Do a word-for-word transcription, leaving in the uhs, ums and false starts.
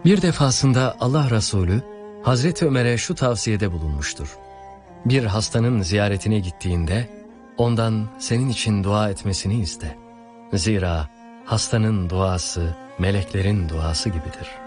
Bir defasında Allah Resulü Hazreti Ömer'e şu tavsiyede bulunmuştur. Bir hastanın ziyaretine gittiğinde ondan senin için dua etmesini iste. Zira hastanın duası meleklerin duası gibidir.